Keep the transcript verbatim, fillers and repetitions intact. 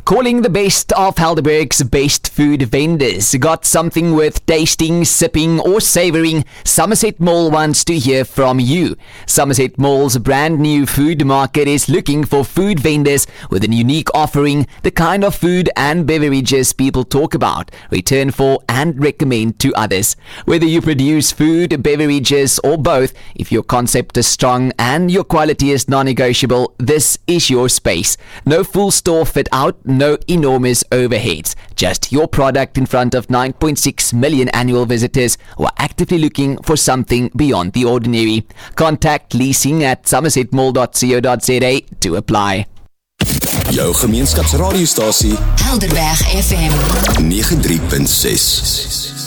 Calling the best of Helderberg's best food vendors. Got something worth tasting, sipping or savouring? Somerset Mall wants to hear from you. Somerset Mall's brand new food market is looking for food vendors with a unique offering, the kind of food and beverages people talk about, return for and recommend to others. Whether you produce food, beverages or both, if your concept is strong and your quality is non-negotiable, this is your space. No full store fit out, no enormous overheads. Just your product in front of nine point six million annual visitors who are actively looking for something beyond the ordinary. Contact leasing at somerset mall dot co dot za to apply. Jou gemeenskapsradiostasie Helderberg F M ninety-three point six.